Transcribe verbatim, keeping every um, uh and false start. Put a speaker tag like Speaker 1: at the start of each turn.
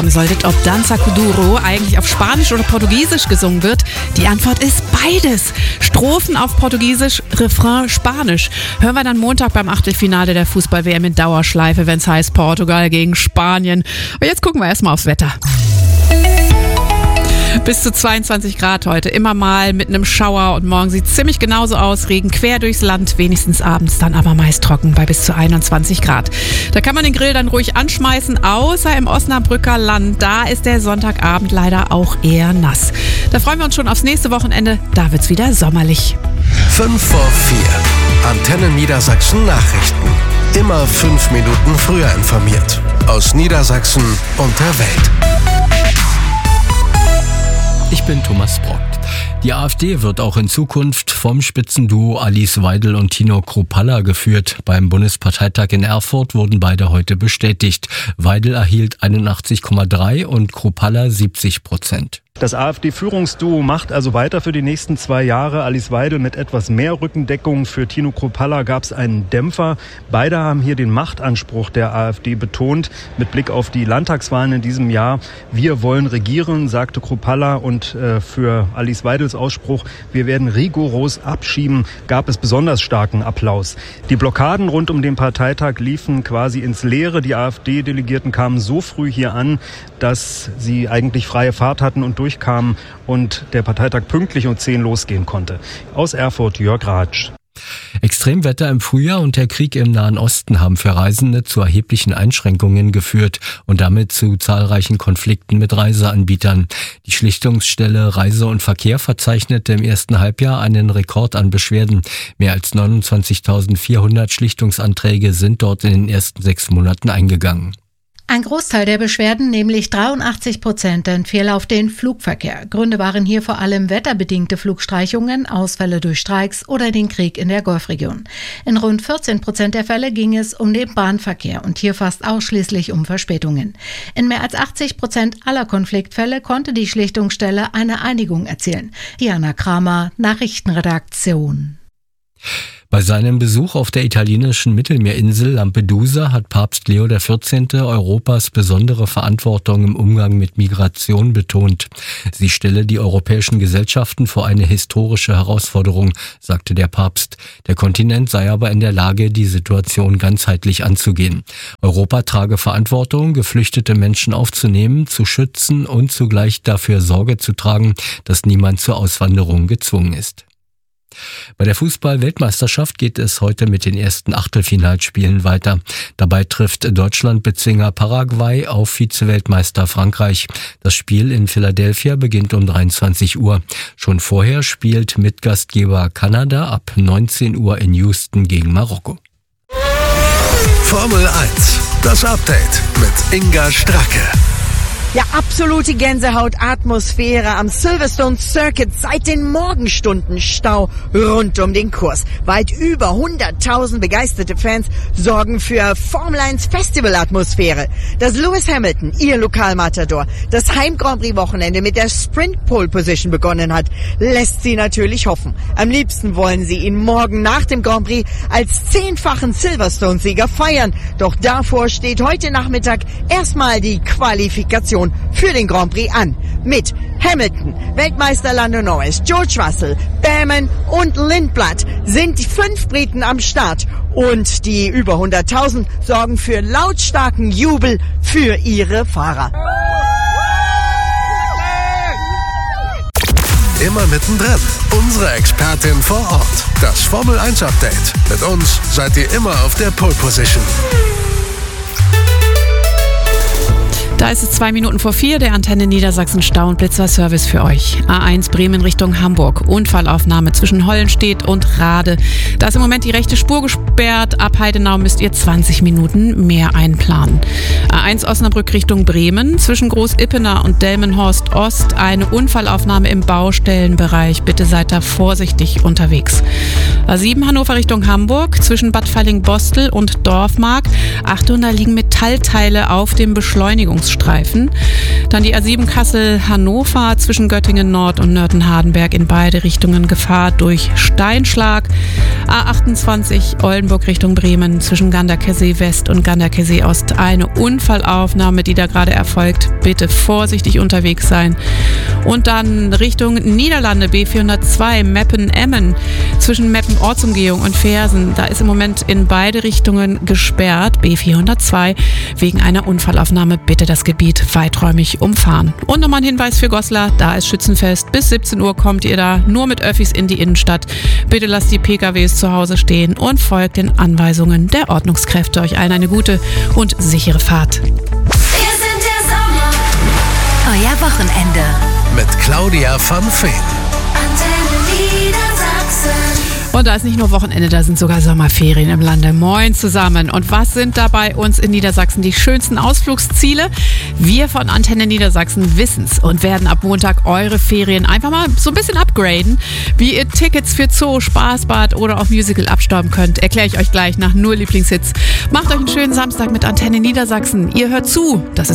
Speaker 1: Soll das ob Danza Kuduro eigentlich auf Spanisch oder Portugiesisch gesungen wird? Die Antwort ist beides. Strophen auf Portugiesisch, Refrain Spanisch. Hören wir dann Montag beim Achtelfinale der Fußball-W M in Dauerschleife, wenn es heißt Portugal gegen Spanien. Und jetzt gucken wir erstmal aufs Wetter. Bis zu zweiundzwanzig Grad heute, immer mal mit einem Schauer und morgen sieht es ziemlich genauso aus. Regen quer durchs Land, wenigstens abends dann aber meist trocken bei bis zu einundzwanzig Grad. Da kann man den Grill dann ruhig anschmeißen, außer im Osnabrücker Land. Da ist der Sonntagabend leider auch eher nass. Da freuen wir uns schon aufs nächste Wochenende, da wird's wieder sommerlich.
Speaker 2: fünf vor vier. Antenne Niedersachsen Nachrichten. Immer fünf Minuten früher informiert. Aus Niedersachsen und der Welt.
Speaker 3: Ich bin Thomas Brock. Die AfD wird auch in Zukunft vom Spitzenduo Alice Weidel und Tino Kruppalla geführt. Beim Bundesparteitag in Erfurt wurden beide heute bestätigt. Weidel erhielt einundachtzig Komma drei und Kruppalla siebzig Prozent.
Speaker 4: Das AfD-Führungsduo macht also weiter für die nächsten zwei Jahre. Alice Weidel mit etwas mehr Rückendeckung. Für Tino Kruppalla gab es einen Dämpfer. Beide haben hier den Machtanspruch der AfD betont. Mit Blick auf die Landtagswahlen in diesem Jahr. Wir wollen regieren, sagte Kruppalla. Und äh, für Alice Weidels Ausspruch, wir werden rigoros abschieben, gab es besonders starken Applaus. Die Blockaden rund um den Parteitag liefen quasi ins Leere. Die AfD-Delegierten kamen so früh hier an, dass sie eigentlich freie Fahrt hatten und durchkamen und der Parteitag pünktlich um zehn losgehen konnte. Aus Erfurt, Jörg Ratsch.
Speaker 3: Extremwetter im Frühjahr und der Krieg im Nahen Osten haben für Reisende zu erheblichen Einschränkungen geführt und damit zu zahlreichen Konflikten mit Reiseanbietern. Die Schlichtungsstelle Reise und Verkehr verzeichnete im ersten Halbjahr einen Rekord an Beschwerden. Mehr als neunundzwanzigtausendvierhundert Schlichtungsanträge sind dort in den ersten sechs Monaten eingegangen.
Speaker 5: Ein Großteil der Beschwerden, nämlich dreiundachtzig Prozent, entfiel auf den Flugverkehr. Gründe waren hier vor allem wetterbedingte Flugstreichungen, Ausfälle durch Streiks oder den Krieg in der Golfregion. In rund vierzehn Prozent der Fälle ging es um den Bahnverkehr und hier fast ausschließlich um Verspätungen. In mehr als achtzig Prozent aller Konfliktfälle konnte die Schlichtungsstelle eine Einigung erzielen. Diana Kramer, Nachrichtenredaktion.
Speaker 3: Bei seinem Besuch auf der italienischen Mittelmeerinsel Lampedusa hat Papst Leo der vierzehnte. Europas besondere Verantwortung im Umgang mit Migration betont. Sie stelle die europäischen Gesellschaften vor eine historische Herausforderung, sagte der Papst. Der Kontinent sei aber in der Lage, die Situation ganzheitlich anzugehen. Europa trage Verantwortung, geflüchtete Menschen aufzunehmen, zu schützen und zugleich dafür Sorge zu tragen, dass niemand zur Auswanderung gezwungen ist. Bei der Fußball-Weltmeisterschaft geht es heute mit den ersten Achtelfinalspielen weiter. Dabei trifft Deutschland-Bezwinger Paraguay auf Vize-Weltmeister Frankreich. Das Spiel in Philadelphia beginnt um dreiundzwanzig Uhr. Schon vorher spielt Mitgastgeber Kanada ab neunzehn Uhr in Houston gegen Marokko.
Speaker 2: Formel eins, das Update mit Inga Stracke.
Speaker 6: Ja, absolute Gänsehaut-Atmosphäre am Silverstone Circuit seit den Morgenstunden. Stau rund um den Kurs. Weit über hunderttausend begeisterte Fans sorgen für Formel eins Festival-Atmosphäre. Dass Lewis Hamilton, ihr Lokalmatador, das Heim-Grand Prix-Wochenende mit der Sprint-Pole-Position begonnen hat, lässt sie natürlich hoffen. Am liebsten wollen sie ihn morgen nach dem Grand Prix als zehnfachen Silverstone-Sieger feiern. Doch davor steht heute Nachmittag erstmal die Qualifikation für den Grand Prix an. Mit Hamilton, Weltmeister Lando Norris, George Russell, Bowman und Lindblad sind die fünf Briten am Start. Und die über hunderttausend sorgen für lautstarken Jubel für ihre Fahrer.
Speaker 2: Immer mittendrin. Unsere Expertin vor Ort. Das Formel eins Update. Mit uns seid ihr immer auf der Pole Position.
Speaker 1: Da ist es zwei Minuten vor vier, der Antenne Niedersachsen Stau- und Blitzer-Service für euch. A eins Bremen Richtung Hamburg. Unfallaufnahme zwischen Hollenstedt und Rade. Da ist im Moment die rechte Spur gesperrt. Ab Heidenau müsst ihr zwanzig Minuten mehr einplanen. A eins Osnabrück Richtung Bremen. Zwischen Groß-Ippener und Delmenhorst Ost eine Unfallaufnahme im Baustellenbereich. Bitte seid da vorsichtig unterwegs. A sieben Hannover Richtung Hamburg. Zwischen Bad Falling-Bostel und Dorfmark. Achtung, da liegen Metallteile auf dem Beschleunigungsstreifen. Dann die A sieben Kassel-Hannover zwischen Göttingen Nord und Nörten-Hardenberg in beide Richtungen Gefahr durch Steinschlag. A achtundzwanzig Oldenburg Richtung Bremen zwischen Ganderkesee West und Ganderkesee Ost eine Unfallaufnahme, die da gerade erfolgt. Bitte vorsichtig unterwegs sein. Und dann Richtung Niederlande B vierhundertzwei Meppen-Emmen zwischen Meppen-Ortsumgehung und Fersen. Da ist im Moment in beide Richtungen gesperrt. B vierhundertzwei wegen einer Unfallaufnahme. Bitte das Gebiet weiträumig umfahren. Und nochmal ein Hinweis für Goslar. Da ist Schützenfest. Bis siebzehn Uhr kommt ihr da nur mit Öffis in die Innenstadt. Bitte lasst die P K Ws zu Hause stehen und folgt den Anweisungen der Ordnungskräfte. Euch allen eine gute und sichere Fahrt.
Speaker 7: Wir sind der Sommer. Euer Wochenende.
Speaker 2: Mit Claudia von Feen.
Speaker 7: Antenne Niedersachsen.
Speaker 1: Und da ist nicht nur Wochenende, da sind sogar Sommerferien im Lande. Moin zusammen. Und was sind da bei uns in Niedersachsen die schönsten Ausflugsziele? Wir von Antenne Niedersachsen wissen's und werden ab Montag eure Ferien einfach mal so ein bisschen upgraden. Wie ihr Tickets für Zoo, Spaßbad oder auch Musical abstauben könnt, erkläre ich euch gleich nach nur Lieblingshits. Macht euch einen schönen Samstag mit Antenne Niedersachsen. Ihr hört zu. Das ist